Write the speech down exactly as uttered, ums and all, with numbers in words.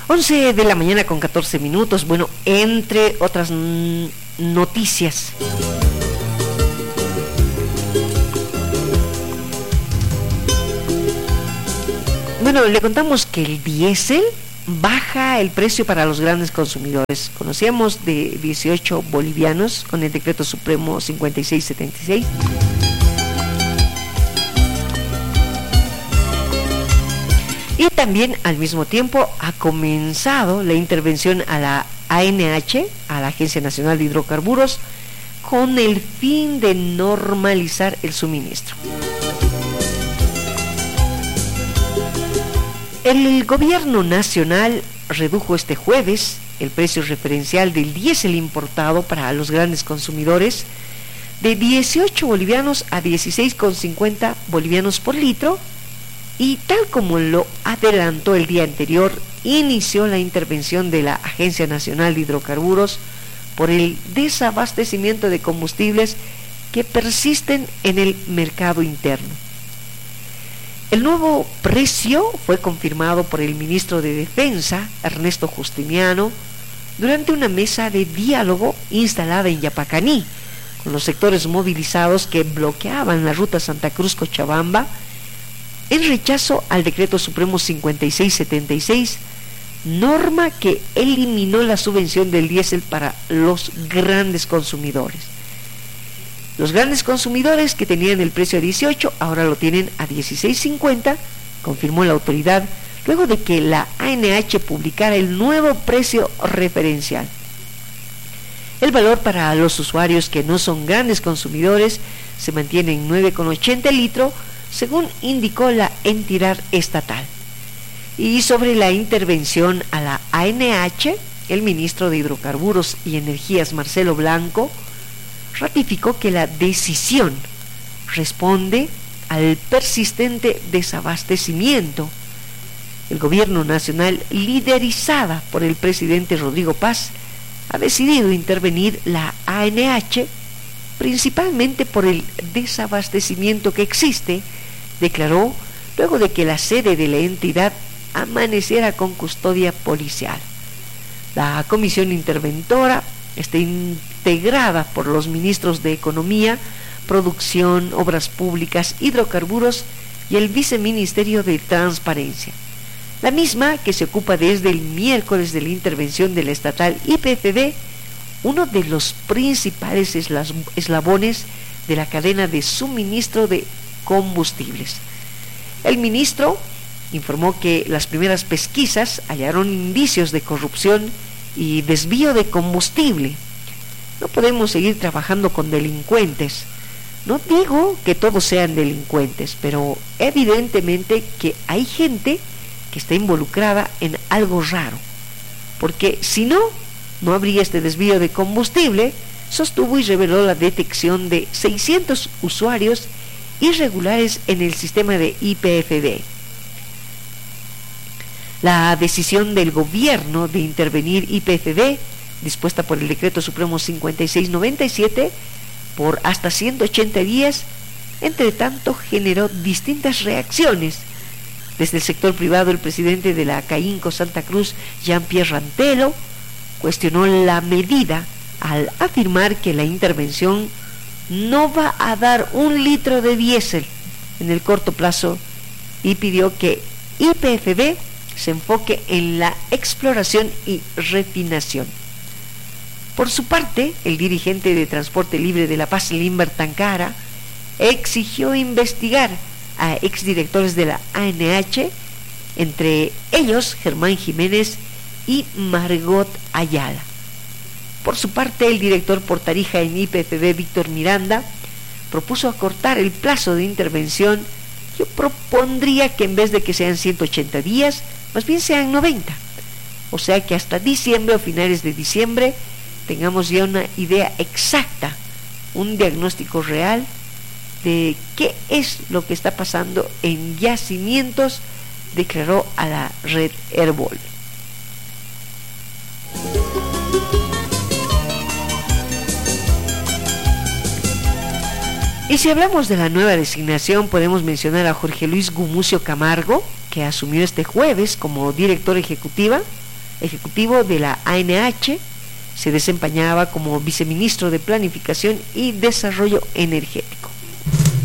once de la mañana con catorce minutos. Bueno, entre otras mm, noticias. Bueno, le contamos que el diésel baja el precio para los grandes consumidores. Conocíamos de dieciocho bolivianos con el decreto supremo cincuenta y seis setenta y seis. Y también al mismo tiempo ha comenzado la intervención a la A N H, a la Agencia Nacional de Hidrocarburos, con el fin de normalizar el suministro. El gobierno nacional redujo este jueves el precio referencial del diésel importado para los grandes consumidores de dieciocho bolivianos a dieciséis con cincuenta bolivianos por litro, y tal como lo adelantó el día anterior, inició la intervención de la Agencia Nacional de Hidrocarburos por el desabastecimiento de combustibles que persisten en el mercado interno. El nuevo precio fue confirmado por el ministro de Defensa, Ernesto Justiniano, durante una mesa de diálogo instalada en Yapacaní, con los sectores movilizados que bloqueaban la ruta Santa Cruz-Cochabamba, en rechazo al decreto supremo cincuenta y seis setenta y seis, norma que eliminó la subvención del diésel para los grandes consumidores. Los grandes consumidores que tenían el precio a dieciocho ahora lo tienen a dieciséis cincuenta, confirmó la autoridad, luego de que la A N H publicara el nuevo precio referencial. El valor para los usuarios que no son grandes consumidores se mantiene en nueve con ochenta el litro, según indicó la entidad estatal. Y sobre la intervención a la A N H, el ministro de Hidrocarburos y Energías, Marcelo Blanco, ratificó que la decisión responde al persistente desabastecimiento. El gobierno nacional, liderizada por el presidente Rodrigo Paz, ha decidido intervenir la A N H principalmente por el desabastecimiento que existe, declaró, luego de que la sede de la entidad amaneciera con custodia policial. La comisión interventora está integrada por los ministros de Economía, Producción, Obras Públicas, Hidrocarburos y el Viceministerio de Transparencia. La misma que se ocupa desde el miércoles de la intervención de la estatal Y P F B, uno de los principales eslabones de la cadena de suministro de combustibles. El ministro informó que las primeras pesquisas hallaron indicios de corrupción y desvío de combustible. No podemos seguir trabajando con delincuentes. No digo que todos sean delincuentes, pero evidentemente que hay gente que está involucrada en algo raro, porque si no, no habría este desvío de combustible, sostuvo y reveló la detección de seiscientos usuarios irregulares en el sistema de Y P F B. La decisión del gobierno de intervenir Y P F B, dispuesta por el decreto supremo cincuenta y seis noventa y siete, por hasta ciento ochenta días, entre tanto generó distintas reacciones. Desde el sector privado, el presidente de la CAINCO Santa Cruz, Jean-Pierre Rantelo, cuestionó la medida al afirmar que la intervención no va a dar un litro de diésel en el corto plazo y pidió que Y P F B se enfoque en la exploración y refinación. Por su parte, el dirigente de Transporte Libre de La Paz, Limber Tancara, exigió investigar a exdirectores de la A N H, entre ellos Germán Jiménez y Margot Ayala. Por su parte, el director por Tarija en Y P F B, Víctor Miranda, propuso acortar el plazo de intervención. Yo propondría que en vez de que sean ciento ochenta días, más bien sean noventa. O sea que hasta diciembre o finales de diciembre tengamos ya una idea exacta, un diagnóstico real de qué es lo que está pasando en yacimientos, declaró a la red Herbol. Y si hablamos de la nueva designación, podemos mencionar a Jorge Luis Gumucio Camargo, que asumió este jueves como directora ejecutiva ejecutivo de la A N H, se desempeñaba como viceministro de Planificación y Desarrollo Energético.